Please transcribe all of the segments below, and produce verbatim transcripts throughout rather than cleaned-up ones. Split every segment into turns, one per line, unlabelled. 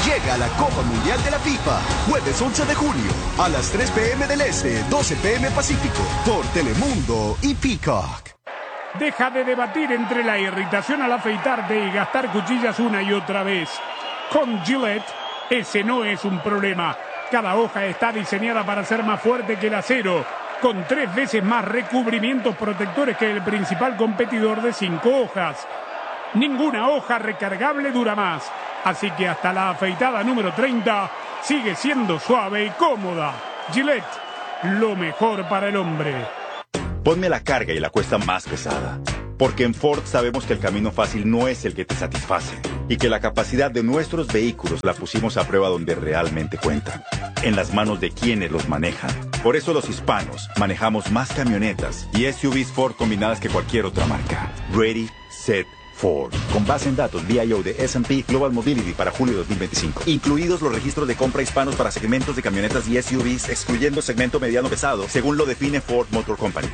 Llega la Copa Mundial de la FIFA, jueves once de junio, a las tres pe eme del Este, doce pe eme Pacífico, por Telemundo y Peacock.
Deja de debatir entre la irritación al afeitarte y gastar cuchillas una y otra vez. Con Gillette, ese no es un problema. Cada hoja está diseñada para ser más fuerte que el acero, con tres veces más recubrimientos protectores que el principal competidor de cinco hojas. Ninguna hoja recargable dura más, así que hasta la afeitada número treinta sigue siendo suave y cómoda. Gillette, lo mejor para el hombre.
Ponme la carga y la cuesta más pesada. Porque en Ford sabemos que el camino fácil no es el que te satisface. Y que la capacidad de nuestros vehículos la pusimos a prueba donde realmente cuentan. En las manos de quienes los manejan. Por eso los hispanos manejamos más camionetas y S U Vs Ford combinadas que cualquier otra marca. Ready, set, Ford. Con base en datos V I O de ese and P Global Mobility para julio dos mil veinticinco. Incluidos los registros de compra hispanos para segmentos de camionetas y S U Vs, excluyendo segmento mediano pesado, según lo define Ford Motor Company.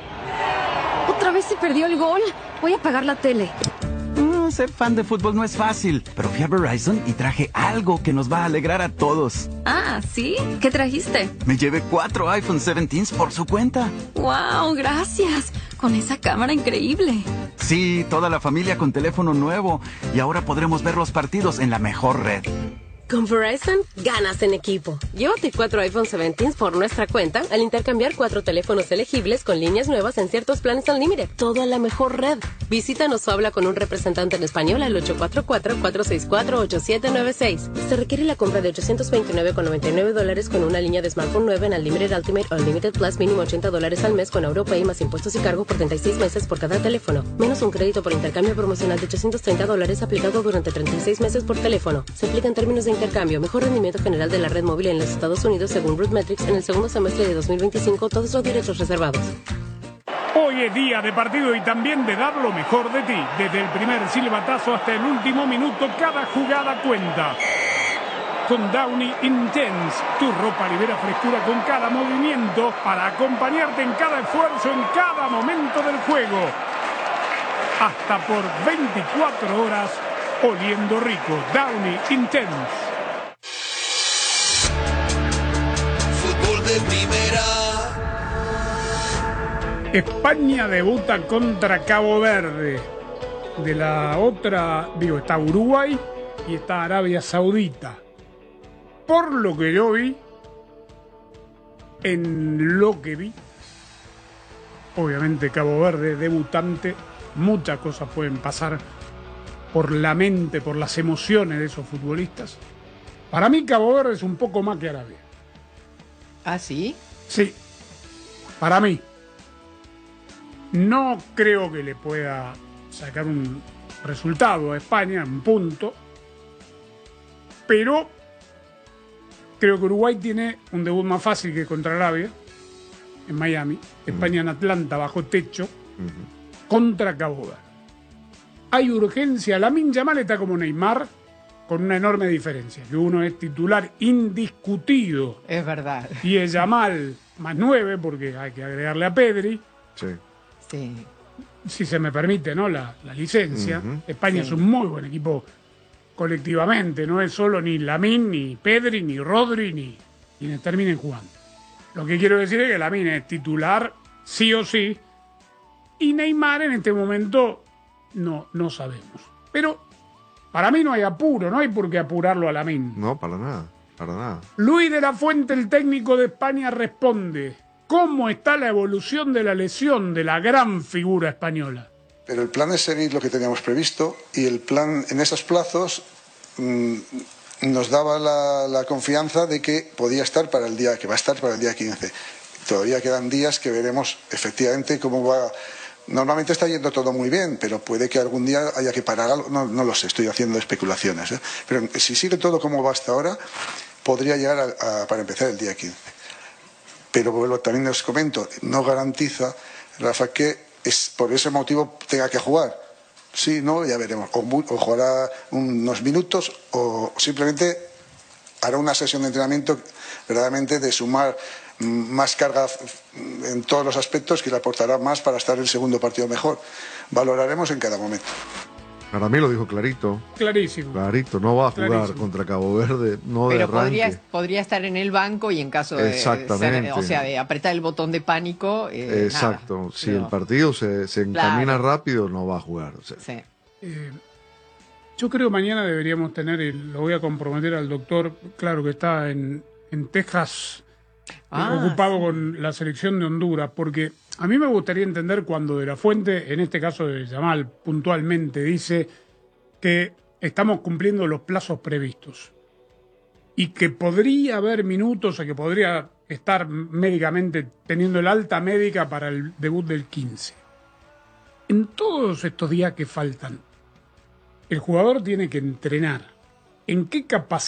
¿Otra vez se perdió el gol? Voy a apagar la tele.
Mm, ser fan de fútbol no es fácil, pero fui a Verizon y traje algo que nos va a alegrar a todos.
Ah, ¿sí? ¿Qué trajiste?
Me llevé cuatro iPhone diecisiete por su cuenta.
¡Wow! Gracias. Con esa cámara increíble.
Sí, toda la familia con teléfono nuevo. Y ahora podremos ver los partidos en la mejor red.
Con Verizon, ganas en equipo. Llévate cuatro iPhone diecisiete por nuestra cuenta al intercambiar cuatro teléfonos elegibles con líneas nuevas en ciertos planes Unlimited. Todo a la mejor red. Visítanos o habla con un representante en español al ocho cuatro cuatro, cuatro seis cuatro, ocho siete nueve seis. Se requiere la compra de ochocientos veintinueve con noventa y nueve dólares con una línea de smartphone nueva en Unlimited Ultimate o Unlimited Plus mínimo ochenta dólares al mes con AuroPay más impuestos y cargo por treinta y seis meses por cada teléfono. Menos un crédito por intercambio promocional de ochocientos treinta dólares aplicado durante treinta y seis meses por teléfono. Se aplica en términos de intercambio, mejor rendimiento general de la red móvil en los Estados Unidos según RootMetrics en el segundo semestre de dos mil veinticinco, todos los derechos reservados.
Hoy es día de partido y también de dar lo mejor de ti. Desde el primer silbatazo hasta el último minuto, cada jugada cuenta. Con Downy Intense, tu ropa libera frescura con cada movimiento para acompañarte en cada esfuerzo, en cada momento del juego. Hasta por veinticuatro horas, oliendo rico. Downy Intense.
Fútbol de primera.
España debuta contra Cabo Verde. De la otra, digo, está Uruguay y está Arabia Saudita. Por lo que yo vi, en lo que vi, obviamente Cabo Verde, debutante, muchas cosas pueden pasar por la mente, por las emociones de esos futbolistas. Para mí Cabo Verde es un poco más que Arabia.
¿Ah, sí?
Sí, para mí. No creo que le pueda sacar un resultado a España, un punto, pero creo que Uruguay tiene un debut más fácil que contra Arabia, en Miami, España en Atlanta, bajo techo, uh-huh. contra Cabo Verde. Hay urgencia, Lamine Yamal está como Neymar, con una enorme diferencia, que uno es titular indiscutido.
Es verdad.
Y es Yamal más nueve, porque hay que agregarle a Pedri.
Sí.
Sí.
Si se me permite, ¿no? La, la licencia. Uh-huh. España sí. es un muy buen equipo colectivamente, no es solo ni Lamine, ni Pedri, ni Rodri, ni quienes terminen jugando. Lo que quiero decir es que Lamine es titular sí o sí, y Neymar en este momento no, no sabemos. Pero para mí no hay apuro, no hay por qué apurarlo a Lamine.
No, para nada, para nada.
Luis de la Fuente, el técnico de España, responde: ¿cómo está la evolución de la lesión de la gran figura española?
Pero el plan es seguir lo que teníamos previsto y el plan en esos plazos mmm, nos daba la, la confianza de que podía estar para el día, que va a estar para el día quince. Todavía quedan días que veremos efectivamente cómo va. Normalmente está yendo todo muy bien, pero puede que algún día haya que parar algo. No, no lo sé, estoy haciendo especulaciones, ¿eh? Pero si sigue todo como va hasta ahora, podría llegar a, a, para empezar el día quince. Pero bueno, también les comento, no garantiza, Rafa, que es por ese motivo tenga que jugar. Sí, no, ya veremos. O, o jugará unos minutos o simplemente hará una sesión de entrenamiento verdaderamente de sumar más carga en todos los aspectos que le aportará más para estar en el segundo partido mejor. Valoraremos en cada momento.
Para mí lo dijo clarito.
Clarísimo.
Clarito, no va a jugar
Clarísimo.
contra Cabo Verde, no de
Pero
arranque.
podría, podría estar en el banco y en caso de
Exactamente.
ser, o sea, de apretar el botón de pánico. Eh,
Exacto.
nada.
Si
Pero-
el partido se, se encamina
Claro.
rápido, no va a jugar. O sea,
Sí.
Eh, yo creo mañana deberíamos tener, y lo voy a comprometer al doctor, claro que está en, en Texas, eh,
Ah,
ocupado
sí.
con la selección de Honduras, porque a mí me gustaría entender cuando De la Fuente, en este caso de Yamal puntualmente, dice que estamos cumpliendo los plazos previstos y que podría haber minutos o que podría estar médicamente teniendo el alta médica para el debut del quince. En todos estos días que faltan, el jugador tiene que entrenar. ¿En qué capacidad